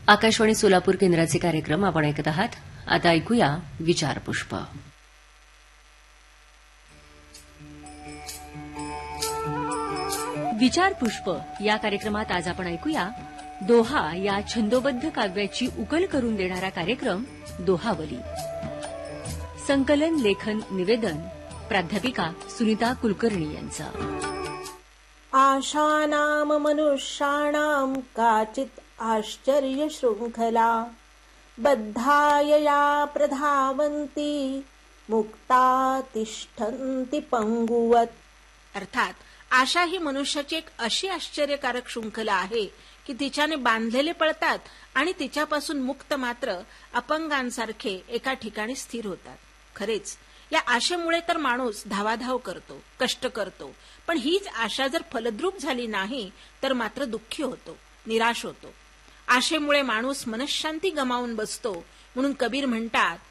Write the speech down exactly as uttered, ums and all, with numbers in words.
आकाशवाणी सोलापूर केंद्राचे कार्यक्रम आपण ऐकत आहात. आता ऐकूया विचारपुष्प. विचारपुष्प या कार्यक्रमात आज आपण ऐकूया दोहा या छंदोबद्ध काव्याची उकल करून देणारा कार्यक्रम दोहावली. संकलन, लेखन, निवेदन प्राध्यापिका सुनीता कुलकर्णी यांचं. आशानाम मनुष्याणाम काचित आश्चर्य शृंखला बद्धायया प्रधावन्ति मुक्ता तिष्ठन्ति पंगुवत. अर्थात आशा ही मनुष्याची एक अशी आश्चर्यकारक शृंखला आहे की तिच्याने बांधलेले पळतात आणि तिच्यापासून मुक्त मात्र अपंगांसारखे एका ठिकाणी स्थिर होतात. खरेच या आशेमुळे तर माणूस धावाधाव करतो, कष्ट करतो, पण हीच आशा जर फलद्रूप झाली नाही तर मात्र दुःखी होतो, निराश होतो. आशेमुळे माणूस मनःशांती गमावून बसतो. म्हणून कबीर म्हणतात,